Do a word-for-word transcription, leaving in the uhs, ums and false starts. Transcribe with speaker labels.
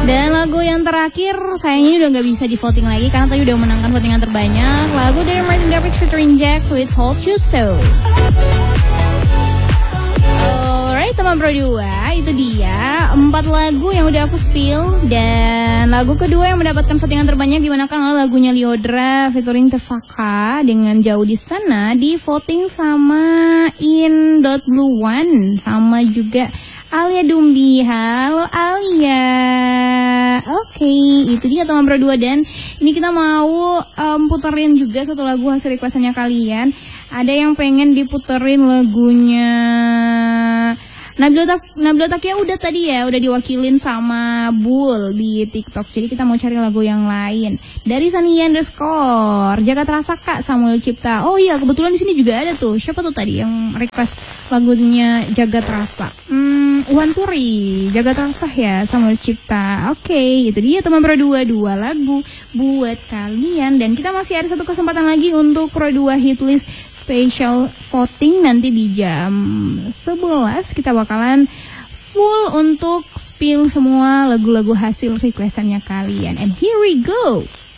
Speaker 1: Dan lagu yang terakhir sayangnya udah nggak bisa di voting lagi karena tadi udah menangkan votingan terbanyak. Lagu dari Martin Garrix featuring Jax with Told You So. Alright teman Pro dua, itu dia empat lagu yang udah aku spill. Dan lagu kedua yang mendapatkan votingan terbanyak dimenangkan oleh lagunya Lyodra featuring Tefaka dengan Jauh di Sana, di voting sama In Dot Blue One sama juga Alia Dumbi. Halo Alia. Oke, okay, itu dia teman Pro dua. Dan ini kita mau um, puterin juga satu lagu hasil requestannya kalian. Ada yang pengen diputerin lagunya Nabila Tak Nabila Takia udah tadi ya, udah diwakilin sama Bull di TikTok. Jadi kita mau cari lagu yang lain. Dari Sania underscore Jaga Terasa Kak Samuel Cipta. Oh iya, kebetulan di sini juga ada tuh. Siapa tuh tadi yang request lagunya Jaga Terasa? Hmm, Wan Turi, Jaga Terasa ya Samuel Cipta. Oke, okay, itu dia teman Pro dua, dua lagu buat kalian. Dan kita masih ada satu kesempatan lagi untuk Pro dua Hitlist Special Voting nanti di jam sebelas. Kita bakalan full untuk spill semua lagu-lagu hasil requestannya kalian. And here we go.